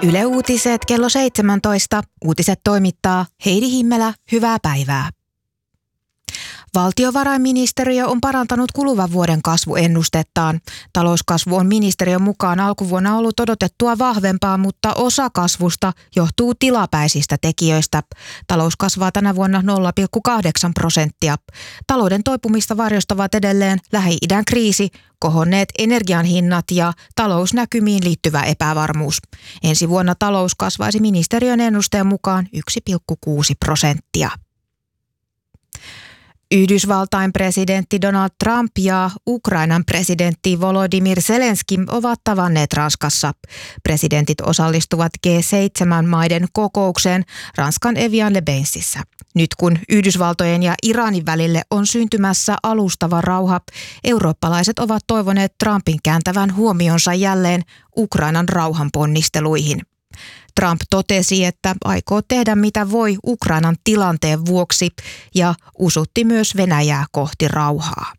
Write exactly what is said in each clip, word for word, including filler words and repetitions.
Yle Uutiset kello seitsemäntoista. Uutiset toimittaa Heidi Himmelä. Hyvää päivää. Valtiovarainministeriö on parantanut kuluvan vuoden kasvuennustettaan. Talouskasvu on ministeriön mukaan alkuvuonna ollut odotettua vahvempaa, mutta osa kasvusta johtuu tilapäisistä tekijöistä. Talous kasvaa tänä vuonna nolla pilkku kahdeksan prosenttia. Talouden toipumista varjostavat edelleen Lähi-idän kriisi, kohonneet energian hinnat ja talousnäkymiin liittyvä epävarmuus. Ensi vuonna talous kasvaisi ministeriön ennusteen mukaan yksi pilkku kuusi prosenttia. Yhdysvaltain presidentti Donald Trump ja Ukrainan presidentti Volodymyr Zelenski ovat tavanneet Ranskassa. Presidentit osallistuvat G seitsemän maiden kokoukseen Ranskan Evian-le-Bainsissä. Nyt kun Yhdysvaltojen ja Iranin välille on syntymässä alustava rauha, eurooppalaiset ovat toivoneet Trumpin kääntävän huomionsa jälleen Ukrainan rauhanponnisteluihin. Trump totesi, että aikoo tehdä mitä voi Ukrainan tilanteen vuoksi ja usutti myös Venäjää kohti rauhaa.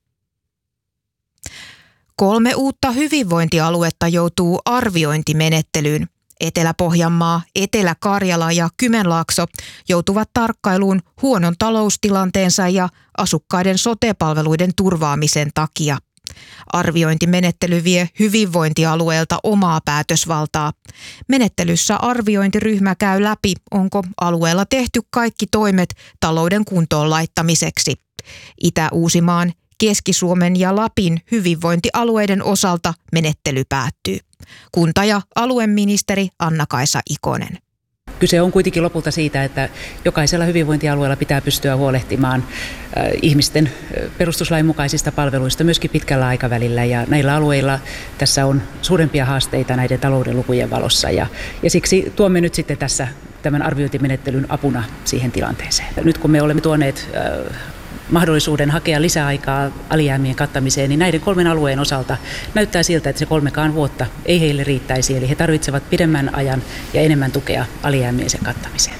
Kolme uutta hyvinvointialuetta joutuu arviointimenettelyyn. Etelä-Pohjanmaa, Etelä-Karjala ja Kymenlaakso joutuvat tarkkailuun huonon taloustilanteensa ja asukkaiden sote-palveluiden turvaamisen takia. Arviointimenettely vie hyvinvointialueelta omaa päätösvaltaa. Menettelyssä arviointiryhmä käy läpi, onko alueella tehty kaikki toimet talouden kuntoon laittamiseksi. Itä-Uusimaan, Keski-Suomen ja Lapin hyvinvointialueiden osalta menettely päättyy. Kunta- ja alueministeri Anna-Kaisa Ikonen. Kyse on kuitenkin lopulta siitä, että jokaisella hyvinvointialueella pitää pystyä huolehtimaan ihmisten perustuslain mukaisista palveluista myöskin pitkällä aikavälillä. Ja näillä alueilla tässä on suurempia haasteita näiden talouden lukujen valossa. Ja, ja siksi tuomme nyt sitten tässä tämän arviointimenettelyn apuna siihen tilanteeseen. Nyt kun me olemme tuoneet äh, mahdollisuuden hakea lisäaikaa alijäämien kattamiseen, niin näiden kolmen alueen osalta näyttää siltä, että se kolmekaan vuotta ei heille riittäisi. Eli he tarvitsevat pidemmän ajan ja enemmän tukea alijäämiensä kattamiseen.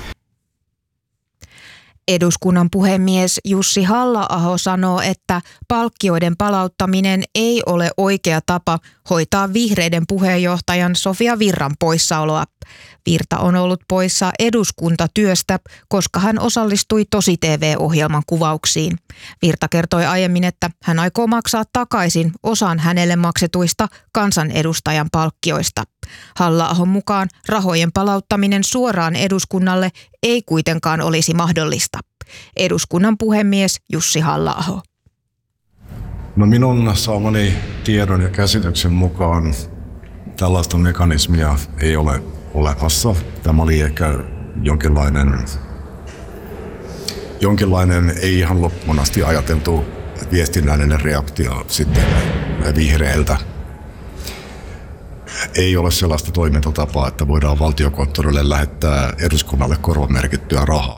Eduskunnan puhemies Jussi Halla-aho sanoo, että palkkioiden palauttaminen ei ole oikea tapa hoitaa vihreiden puheenjohtajan Sofia Virran poissaoloa. Virta on ollut poissa eduskuntatyöstä, koska hän osallistui Tosi-T V-ohjelman kuvauksiin. Virta kertoi aiemmin, että hän aikoo maksaa takaisin osan hänelle maksetuista kansanedustajan palkkioista. Halla-ahon mukaan rahojen palauttaminen suoraan eduskunnalle ei kuitenkaan olisi mahdollista. Eduskunnan puhemies Jussi Halla-aho. No minun saamani tiedon ja käsityksen mukaan tällaista mekanismia ei ole olemassa. Tämä oli ehkä jonkinlainen, jonkinlainen ei ihan loppuun asti ajateltu viestinnällinen reaktio sitten vihreiltä. Ei ole sellaista toimintatapaa, että voidaan valtiokonttorille lähettää eduskunnalle korvamerkittyä rahaa.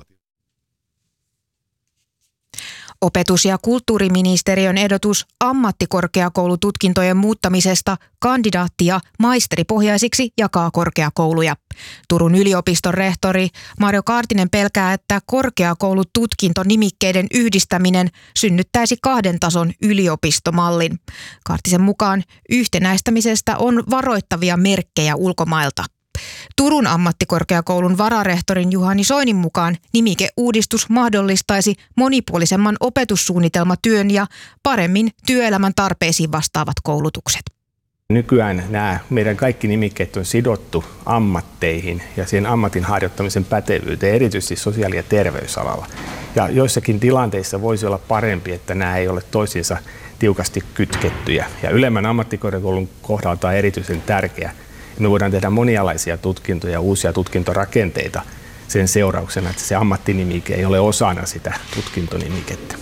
Opetus- ja kulttuuriministeriön ehdotus ammattikorkeakoulututkintojen muuttamisesta kandidaatti- ja maisteripohjaisiksi jakaa korkeakouluja. Turun yliopiston rehtori Marjo Kaartinen pelkää, että korkeakoulututkintonimikkeiden yhdistäminen synnyttäisi kahden tason yliopistomallin. Kaartisen mukaan yhtenäistämisestä on varoittavia merkkejä ulkomailta. Turun ammattikorkeakoulun vararehtorin Juhani Soinin mukaan nimikeuudistus mahdollistaisi monipuolisemman opetussuunnitelmatyön ja paremmin työelämän tarpeisiin vastaavat koulutukset. Nykyään nämä meidän kaikki nimikkeet on sidottu ammatteihin ja siihen ammatin harjoittamisen pätevyyteen, erityisesti sosiaali- ja terveysalalla. Ja joissakin tilanteissa voisi olla parempi, että nämä ei ole toisiinsa tiukasti kytkettyjä. Ja ylemmän ammattikorkeakoulun kohdalla tämä on erityisen tärkeä. Me voidaan tehdä monialaisia tutkintoja, uusia tutkintorakenteita sen seurauksena, että se ammattinimike ei ole osana sitä tutkintonimikettä.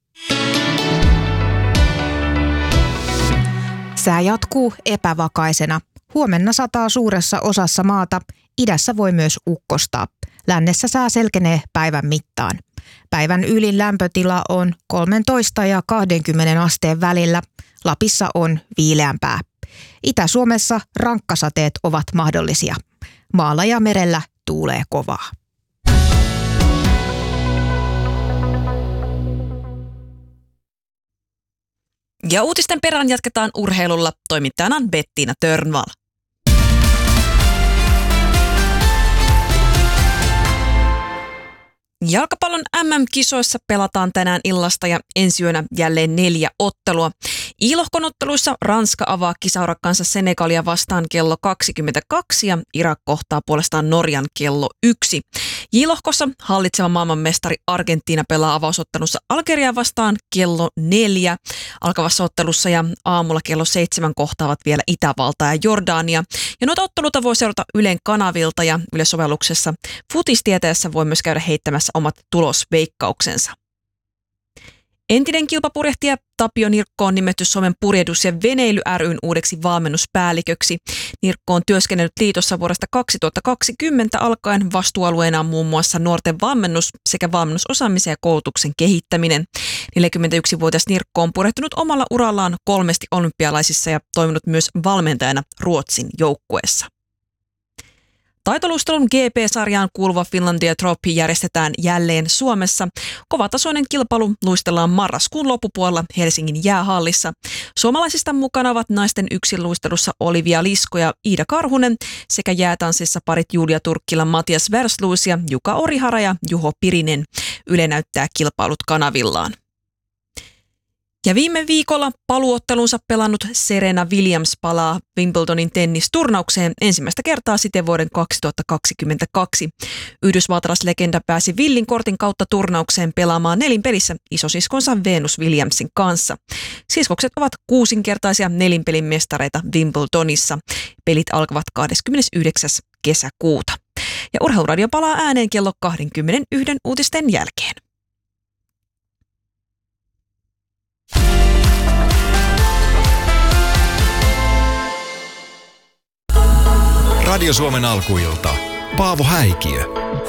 Sää jatkuu epävakaisena. Huomenna sataa suuressa osassa maata. Idässä voi myös ukkostaa. Lännessä sää selkenee päivän mittaan. Päivän ylin lämpötila on kolmetoista ja kaksikymmentä asteen välillä. Lapissa on viileämpää. Itä-Suomessa rankkasateet ovat mahdollisia. Maalla ja merellä tuulee kovaa. Ja uutisten perään jatketaan urheilulla. Toimittajana Bettina Törnvall. Jalkapallon M M-kisoissa pelataan tänään illasta ja ensi yönä jälleen neljä ottelua. I-lohkon otteluissa Ranska avaa kisaurakkansa Senegalia vastaan kello kaksikymmentäkaksi ja Irak kohtaa puolestaan Norjan kello yksi. J-lohkossa hallitseva maailmanmestari Argentiina pelaa avausottelussa Algeriaa vastaan kello neljä. Alkavassa ottelussa ja aamulla kello seitsemän kohtaavat vielä Itävaltaa ja Jordania. Ja noita otteluita voi seurata Ylen kanavilta ja Yle-sovelluksessa Futistieteessä voi myös käydä heittämässä omat tulosveikkauksensa. Entinen kilpapurjehtija Tapio Nirkko on nimetty Suomen purjehdus- ja veneily ry:n uudeksi valmennuspäälliköksi. Nirkko on työskennellyt liitossa vuodesta kaksituhattakaksikymmentä alkaen. Vastuualueena on muun muassa nuorten valmennus sekä valmennusosaamisen ja koulutuksen kehittäminen. neljäkymmentäyksivuotias Nirkko on purjehtunut omalla urallaan kolmesti olympialaisissa ja toiminut myös valmentajana Ruotsin joukkueessa. Taitoluistelun G P-sarjaan kuuluva Finlandia Trophy järjestetään jälleen Suomessa. Kovatasoinen kilpailu luistellaan marraskuun loppupuolella Helsingin jäähallissa. Suomalaisista mukana ovat naisten yksinluistelussa Olivia Lisko ja Iida Karhunen sekä jäätanssissa parit Julia Turkkila, Matias Versluis ja Juka Orihara ja Juho Pirinen. Yle näyttää kilpailut kanavillaan. Ja viime viikolla paluottelunsa pelannut Serena Williams palaa Wimbledonin tennisturnaukseen ensimmäistä kertaa siten vuoden kaksituhattakaksikymmentäkaksi. Yhdysvaltalaislegenda pääsi villin kortin kautta turnaukseen pelaamaan nelinpelissä isosiskonsa Venus Williamsin kanssa. Siskokset ovat kuusinkertaisia nelinpelin mestareita Wimbledonissa. Pelit alkavat kahdeskymmenesyhdeksäs kesäkuuta. Ja Urheiluradio palaa ääneen kello kaksikymmentäyksi uutisten jälkeen. Radio Suomen alkuilta. Paavo Häikiö.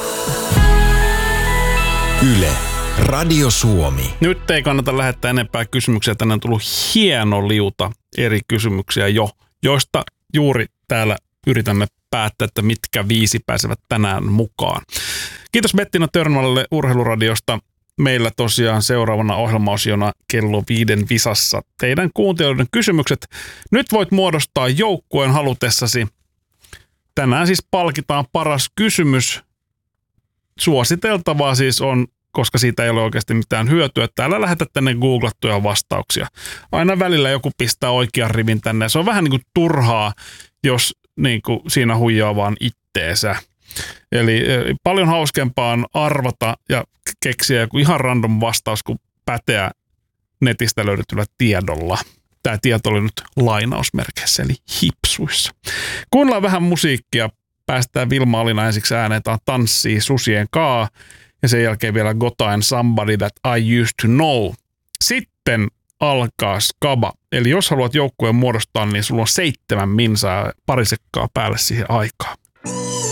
Yle. Radio Suomi. Nyt ei kannata lähettää enempää kysymyksiä. Tänään on tullut hieno liuta eri kysymyksiä jo, joista juuri täällä yritämme päättää, että mitkä viisi pääsevät tänään mukaan. Kiitos Bettina Törnvalle Urheiluradiosta. Meillä tosiaan seuraavana ohjelmaosiona kello viiden visassa teidän kuuntelijoiden kysymykset. Nyt voit muodostaa joukkueen halutessasi. Tänään siis palkitaan paras kysymys. Suositeltavaa siis on, koska siitä ei ole oikeasti mitään hyötyä, että älä lähetä tänne googlattuja vastauksia. Aina välillä joku pistää oikean rivin tänne. Se on vähän niin kuin turhaa, jos niin kuin siinä huijaa vaan itteensä. Eli paljon hauskempaa on arvata ja keksiä joku ihan random vastaus kuin päteä netistä löydetyllä tiedolla. Tämä tieto oli nyt lainausmerkeissä, eli hipsuissa. Kuunnellaan vähän musiikkia. Päästään Vilma Alina ensiksi ääneen. Tämä Tanssii susien kaa. Ja sen jälkeen vielä Gota and Somebody That I Used To Know. Sitten alkaa skaba. Eli jos haluat joukkueen muodostaa, niin sulla on seitsemän minsaa parisekkaa päälle siihen aikaan.